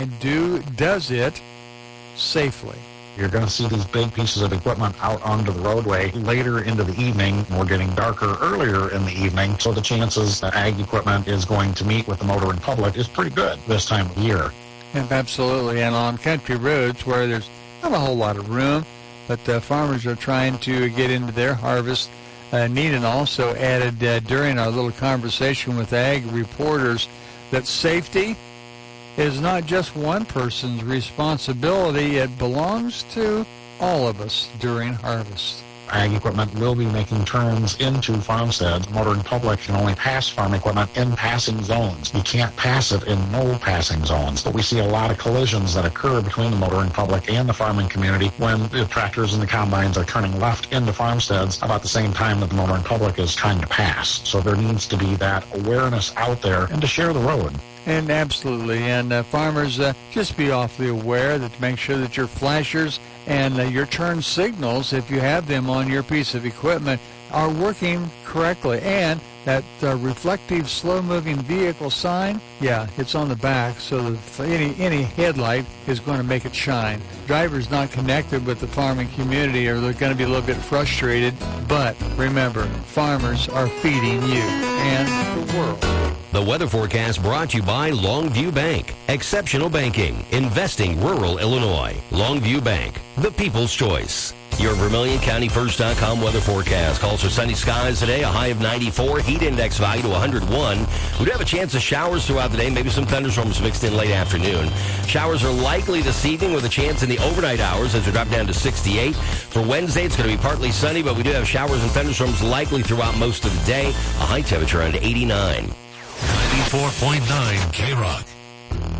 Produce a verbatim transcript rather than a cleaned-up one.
and do does it safely. You're going to see these big pieces of equipment out onto the roadway later into the evening. We're getting darker earlier in the evening, so the chances that ag equipment is going to meet with the motoring public is pretty good this time of year. And absolutely, and on country roads where there's not a whole lot of room, but uh, farmers are trying to get into their harvest. Uh, Needham also added uh, during our little conversation with ag reporters that safety is not just one person's responsibility. It belongs to all of us during harvest. Ag equipment will be making turns into farmsteads. Motoring public can only pass farm equipment in passing zones. You can't pass it in no passing zones. But we see a lot of collisions that occur between the motoring public and the farming community when the tractors and the combines are turning left into farmsteads about the same time that the motoring public is trying to pass. So there needs to be that awareness out there and to share the road. And absolutely, and uh, farmers, uh, just be awfully aware that to make sure that your flashers and uh, your turn signals, if you have them on your piece of equipment, are working correctly. And that uh, reflective slow-moving vehicle sign, yeah, it's on the back, so that any, any headlight is going to make it shine. Drivers not connected with the farming community are going to be a little bit frustrated, but remember, farmers are feeding you and the world. The weather forecast brought to you by Longview Bank. Exceptional banking, investing rural Illinois. Longview Bank, the people's choice. Your Vermilion County First dot com weather forecast calls for sunny skies today, a high of ninety-four, heat index value to one hundred one. We do have a chance of showers throughout the day, maybe some thunderstorms mixed in late afternoon. Showers are likely this evening with a chance in the overnight hours as we drop down to sixty-eight. For Wednesday, it's going to be partly sunny, but we do have showers and thunderstorms likely throughout most of the day, a high temperature around eighty-nine. ninety-four point nine K-Rock.